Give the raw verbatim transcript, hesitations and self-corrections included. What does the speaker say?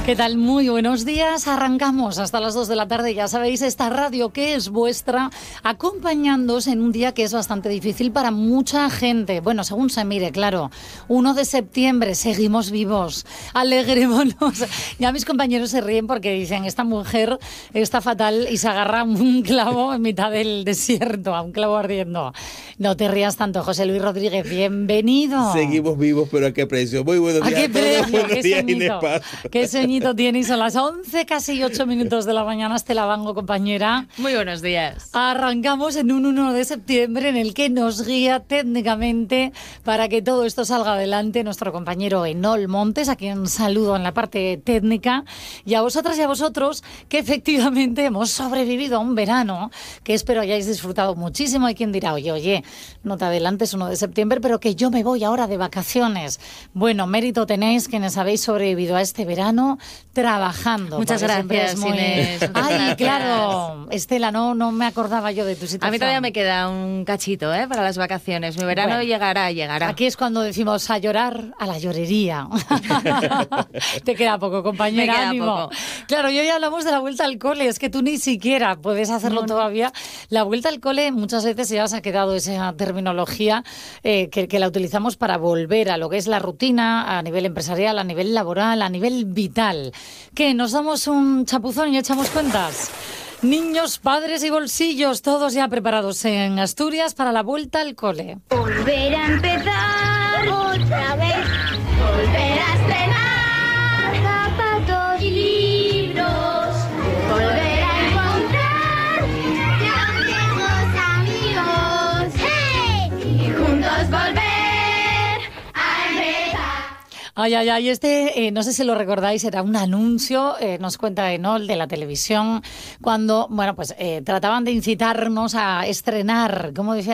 ¿Qué tal? Muy buenos días. Arrancamos hasta las dos de la tarde. Ya sabéis, esta radio que es vuestra, acompañándoos en un día que es bastante difícil para mucha gente. Bueno, según se mire, claro. uno de septiembre, seguimos vivos. Alegrémonos. Ya mis compañeros se ríen porque dicen, esta mujer está fatal y se agarra a un clavo en mitad del desierto, a un clavo ardiendo. No te rías tanto, José Luis Rodríguez. Bienvenido. Seguimos vivos, pero ¿a qué precio? Muy buenos días ¿A qué a todos. precio? Buenos ¿Qué días, sueñito? Inés Paz. ¿Qué sueñito tienes? Son las once, casi ocho minutos de la mañana. Estela Bango, compañera. Muy buenos días. Arrancamos en un uno de septiembre en el que nos guía técnicamente para que todo esto salga adelante nuestro compañero Enol Montes, a quien saludo en la parte técnica, y a vosotras y a vosotros que efectivamente hemos sobrevivido a un verano que espero hayáis disfrutado muchísimo. Hay quien dirá, oye, oye, no te adelantes, uno de septiembre, pero que yo me voy ahora de vacaciones. Bueno, mérito tenéis quienes habéis sobrevivido a este verano trabajando. Muchas gracias, muy... Inés. Muchas Ay, gracias. claro, Estela, no, no me acordaba yo de tu situación. A mí todavía me queda un cachito, ¿eh? Para las vacaciones. Mi verano Bueno, llegará, llegará. Aquí es cuando decimos a llorar, a la llorería. Te queda poco, compañera. Me queda ánimo. poco. Claro, y hoy hablamos de la vuelta al cole. Es que tú ni siquiera puedes hacerlo No, no. todavía. La vuelta al cole muchas veces ya se ha quedado esa terminología eh, que, que la utilizamos para volver a lo que es la rutina a nivel empresarial, a nivel laboral, a nivel vital. ¿Qué? ¿Nos damos un chapuzón y echamos cuentas? Niños, padres y bolsillos, todos ya preparados en Asturias para la vuelta al cole. Volver a empezar otra vez, volver a estrenar zapatos y libros, volver a encontrar viejos amigos, ¡hey! Y juntos volver a empezar. Ay, ay, ay, este, eh, no sé si lo recordáis, era un anuncio, eh, nos cuenta Enol, de la televisión, cuando, bueno, pues eh, trataban de incitarnos a estrenar, ¿cómo decía?